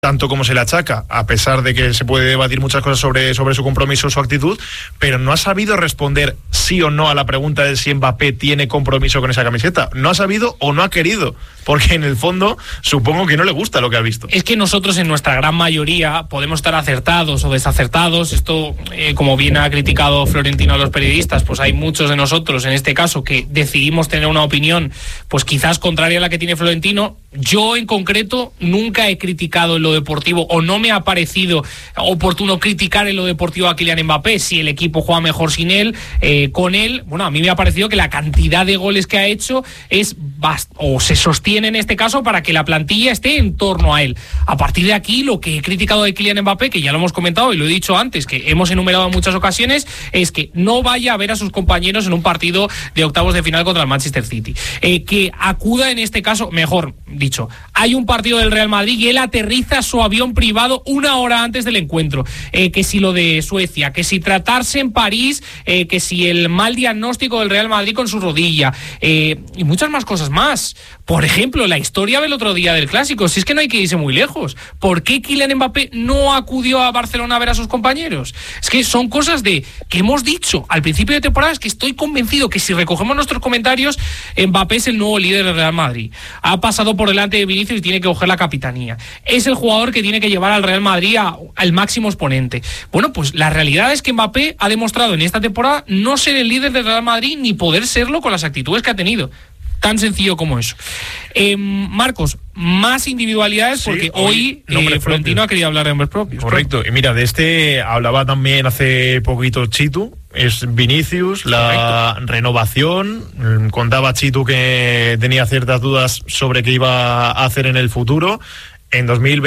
tanto como se le achaca, a pesar de que se puede debatir muchas cosas sobre su compromiso, su actitud, pero no ha sabido responder sí o no a la pregunta de si Mbappé tiene compromiso con esa camiseta. No ha sabido o no ha querido, porque en el fondo supongo que no le gusta lo que ha visto. Es que nosotros en nuestra gran mayoría podemos estar acertados o desacertados. Esto, como bien ha criticado Florentino a los periodistas, pues hay muchos de nosotros, en este caso, que decidimos tener una opinión pues quizás contraria a la que tiene Florentino. Yo en concreto nunca he criticado en lo deportivo, o no me ha parecido oportuno criticar en lo deportivo a Kylian Mbappé. Si el equipo juega mejor sin él, con él, bueno, a mí me ha parecido que la cantidad de goles que ha hecho es o se sostiene en este caso para que la plantilla esté en torno a él. A partir de aquí, lo que he criticado de Kylian Mbappé, que ya lo hemos comentado y lo he dicho antes, que hemos enumerado en muchas ocasiones, es que no vaya a ver a sus compañeros en un partido de octavos de final contra el Manchester City. Que acuda en este caso, mejor dicho, hay un partido del Real Madrid y él aterriza su avión privado una hora antes del encuentro. Que si lo de Suecia, que si tratarse en París, que si el mal diagnóstico del Real Madrid con su rodilla, y muchas más cosas más. Por ejemplo, la historia del otro día del Clásico, si es que no hay que irse muy lejos. ¿Por qué Kylian Mbappé no acudió a Barcelona a ver a sus compañeros? Es que son cosas que hemos dicho al principio de temporada. Es que estoy convencido que si recogemos nuestros comentarios, Mbappé es el nuevo líder del Real Madrid. Ha pasado por delante de Vinicius y tiene que coger la capitanía. Es el jugador que tiene que llevar al Real Madrid al máximo exponente. Bueno, pues la realidad es que Mbappé ha demostrado en esta temporada no ser el líder del Real Madrid ni poder serlo con las actitudes que ha tenido. Tan sencillo como eso. Marcos, más individualidades, porque sí, hoy Florentino ha querido hablar de nombres propios. Correcto. Y mira, de este hablaba también hace poquito Chitu, es Vinicius, la renovación. Contaba Chitu que tenía ciertas dudas sobre qué iba a hacer en el futuro. En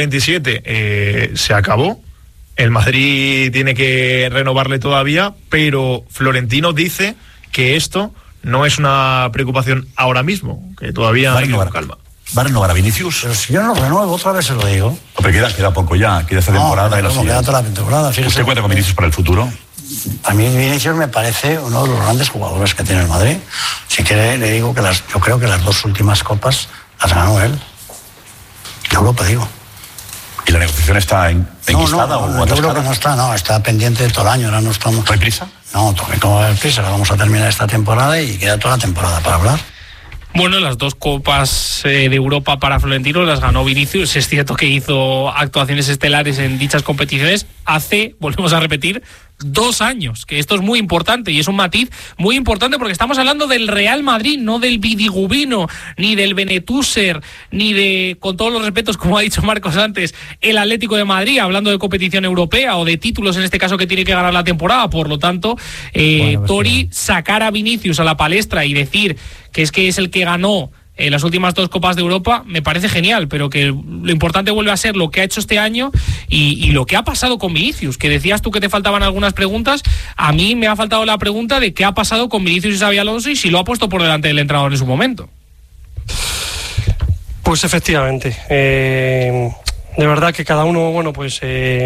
2027 se acabó. El Madrid tiene que renovarle todavía, pero Florentino dice que esto no es una preocupación ahora mismo, que todavía hay con calma. ¿Va a renovar a Vinicius? Pero si yo no lo renuevo, otra vez se lo digo. Pero queda poco ya, queda esta temporada y la siguiente. Queda toda la temporada, fíjese. ¿Usted cuenta con Vinicius para el futuro? A mí Vinicius me parece uno de los grandes jugadores que tiene el Madrid. Si quiere, le digo que yo creo que las dos últimas copas las ganó él. De Europa, digo. ¿Y la negociación está enquistada o atascada? Yo creo que no está pendiente de todo el año. Ahora no estamos... ¿No hay prisa? No, no hay prisa. La vamos a terminar esta temporada y queda toda la temporada para hablar. Bueno, las dos copas de Europa para Florentino las ganó Vinicius. Es cierto que hizo actuaciones estelares en dichas competiciones hace, volvemos a repetir, 2 años, que esto es muy importante y es un matiz muy importante porque estamos hablando del Real Madrid, no del Vidigubino, ni del Benetúser, ni de, con todos los respetos, como ha dicho Marcos antes, el Atlético de Madrid, hablando de competición europea o de títulos en este caso que tiene que ganar la temporada. Por lo tanto, Tori, sacar a Vinicius a la palestra y decir que es el que ganó las últimas 2 Copas de Europa, me parece genial, pero que lo importante vuelve a ser lo que ha hecho este año y lo que ha pasado con Vinicius, que decías tú que te faltaban algunas preguntas. A mí me ha faltado la pregunta de qué ha pasado con Vinicius y Xabi Alonso y si lo ha puesto por delante del entrenador en su momento. Pues efectivamente, de verdad que cada uno, bueno, pues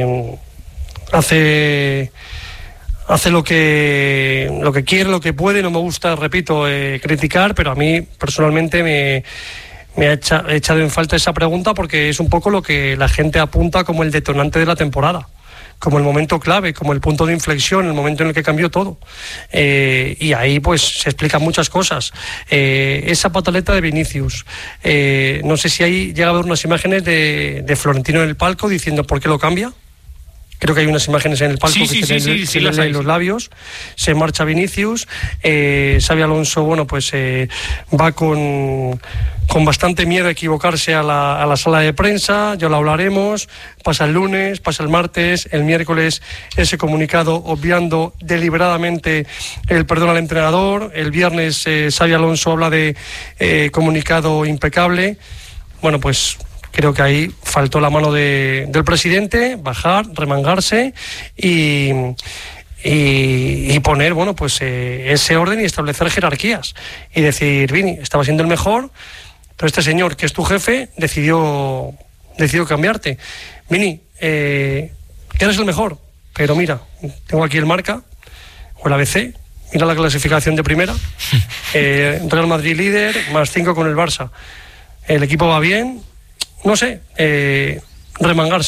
hace lo que quiere, lo que puede. No me gusta, repito, criticar, pero a mí personalmente me ha echado en falta esa pregunta porque es un poco lo que la gente apunta como el detonante de la temporada, como el momento clave, como el punto de inflexión, el momento en el que cambió todo. Y ahí pues se explican muchas cosas. Esa pataleta de Vinicius, no sé si ahí llega a ver unas imágenes de Florentino en el palco diciendo ¿por qué lo cambia? Creo que hay unas imágenes en el palco que se le leen los labios. Se marcha Vinicius. Xabi Alonso, bueno, pues va con bastante miedo a equivocarse a la sala de prensa. Ya lo hablaremos. Pasa el lunes, pasa el martes, el miércoles ese comunicado obviando deliberadamente el perdón al entrenador. El viernes Xabi Alonso habla de comunicado impecable. Bueno, pues creo que ahí faltó la mano del presidente, bajar, remangarse y poner, bueno, pues ese orden y establecer jerarquías. Y decir, Vini, estaba siendo el mejor, pero este señor, que es tu jefe, decidió cambiarte. Vini, eres el mejor, pero mira, tengo aquí el Marca, o el ABC, mira la clasificación de primera, Real Madrid líder, +5 con el Barça. El equipo va bien. No sé, remangarse.